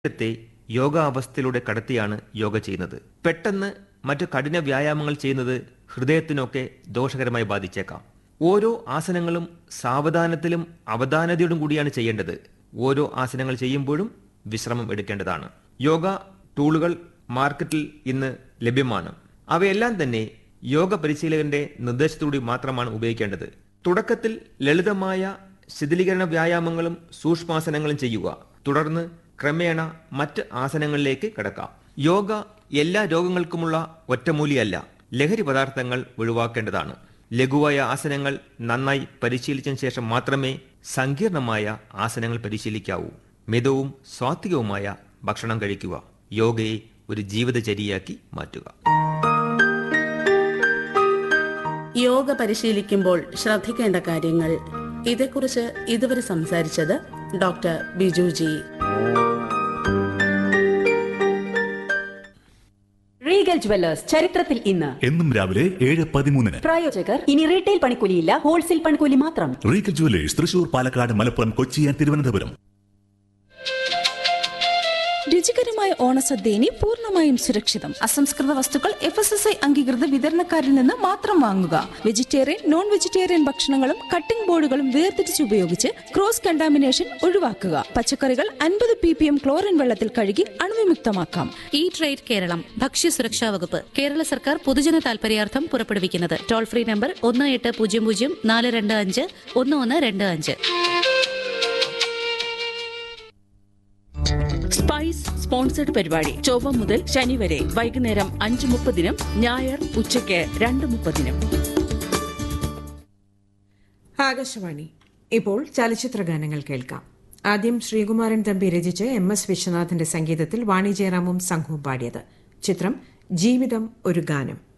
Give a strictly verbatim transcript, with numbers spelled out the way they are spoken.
ത്തെ യോഗാവസ്ഥയിലൂടെ കടത്തിയാണ് യോഗ ചെയ്യുന്നത്. പെട്ടെന്ന് മറ്റു കഠിന വ്യായാമങ്ങൾ ചെയ്യുന്നത് ഹൃദയത്തിനൊക്കെ ദോഷകരമായി ബാധിച്ചേക്കാം. ഓരോ ആസനങ്ങളും സാവധാനത്തിലും അവധാനതയോടും കൂടിയാണ് ചെയ്യേണ്ടത്. ഓരോ ആസനങ്ങൾ ചെയ്യുമ്പോഴും വിശ്രമം എടുക്കേണ്ടതാണ്. യോഗ ടൂളുകൾ മാർക്കറ്റിൽ ഇന്ന് ലഭ്യമാണ്. അവയെല്ലാം തന്നെ യോഗ പരിശീലകന്റെ നിർദ്ദേശത്തോടെ മാത്രമാണ് ഉപയോഗിക്കേണ്ടത്. തുടക്കത്തിൽ ലളിതമായ ശിഥിലീകരണ വ്യായാമങ്ങളും സൂക്ഷ്മാസനങ്ങളും ചെയ്യുക. തുടർന്ന് ക്രമേണ മറ്റ് ആസനങ്ങളിലേക്ക് കടക്കാം. യോഗ എല്ലാ രോഗങ്ങൾക്കുമുള്ള ഒറ്റമൂലിയല്ല. ലഹരി പദാർത്ഥങ്ങൾ ഒഴിവാക്കേണ്ടതാണ്. ലഘുവായ ആസനങ്ങൾ നന്നായി പരിശീലിച്ചതിന് ശേഷം മാത്രമേ സങ്കീർണമായ ആസനങ്ങൾ പരിശീലിക്കാവൂ. മിതവും സാത്വികവുമായ ഭക്ഷണം കഴിക്കുക. യോഗയെ ഒരു ജീവിതചര്യയാക്കി മാറ്റുക. യോഗ പരിശീലിക്കുമ്പോൾ ശ്രദ്ധിക്കേണ്ട കാര്യങ്ങൾ, ഇതേക്കുറിച്ച് ഇതുവരെ സംസാരിച്ചത് doctor Biju G. Regal jewellers ചരിത്രത്തിൽ ഇന്ന് എന്നും രാവിലെ ഏഴ് പതിമൂന്നിന്. പ്രായോജകർ ഇനി റീറ്റെയിൽ പണിക്കൂലിയില്ല, ഹോൾസെയിൽ പണിക്കൂലി മാത്രം. Regal jewellers Thrissur, Palakkad, Malappuram, Kochi and Thiruvananthapuram. രുചികരമായ ഓണസദ്യ ഇനി പൂർണ്ണമായും സുരക്ഷിതം. അസംസ്കൃത വസ്തുക്കൾ എഫ് എസ് എസ് ഐ അംഗീകൃത വിതരണക്കാരിൽ നിന്ന് മാത്രം വാങ്ങുക. വെജിറ്റേറിയൻ, നോൺ വെജിറ്റേറിയൻ ഭക്ഷണങ്ങളും കട്ടിംഗ് ബോർഡുകളും വേർതിരിച്ച് ഉപയോഗിച്ച് ക്രോസ് കണ്ടാമിനേഷൻ ഒഴിവാക്കുക. പച്ചക്കറികൾ അൻപത് പി പി എം ക്ലോറിൻ വെള്ളത്തിൽ കഴുകി അണുവിമുക്തമാക്കാം. ഈ ട്രേഡ് കേരളം ഭക്ഷ്യസുരക്ഷാ വകുപ്പ് കേരള സർക്കാർ പൊതുജന താൽപര്യാർത്ഥം പുറപ്പെടുവിക്കുന്നത്. ടോൾ ഫ്രീ നമ്പർ ഒന്ന് എട്ട് പൂജ്യം പൂജ്യം നാല് രണ്ട് അഞ്ച് ഒന്ന് ഒന്ന് രണ്ട് അഞ്ച്. സ്പൈസ് സ്പോൺസർഡ് പരിപാടി ചൊവ്വ മുതൽ ശനി വരെ വൈകുന്നേരം അഞ്ച് മുപ്പതിനും ഞായർ ഉച്ചയ്ക്ക് രണ്ട് മുപ്പതിനും. ആകാശവാണി. ഇപ്പോൾ ചലച്ചിത്ര ഗാനങ്ങൾ കേൾക്കാം. ആദ്യം ശ്രീകുമാരൻ തമ്പി രചിച്ച് എം എസ് വിശ്വനാഥിന്റെ സംഗീതത്തിൽ വാണി ജയറാമും സംഘവും പാടിയത്. ചിത്രം ജീവിതം ഒരു ഗാനം.